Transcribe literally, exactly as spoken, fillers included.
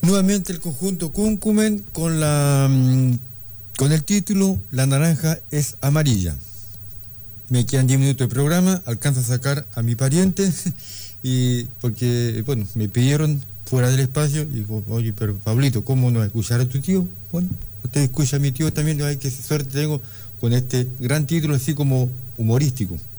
Nuevamente el conjunto Cúncumen con la mm, con el título La naranja es amarilla. Me quedan diez minutos de programa, alcanzo a sacar a mi pariente y porque, bueno, me pidieron fuera del espacio y digo, oye, pero Pablito, ¿cómo no escuchar a tu tío? Bueno, usted escucha a mi tío también, ay, qué suerte tengo con este gran título así como humorístico.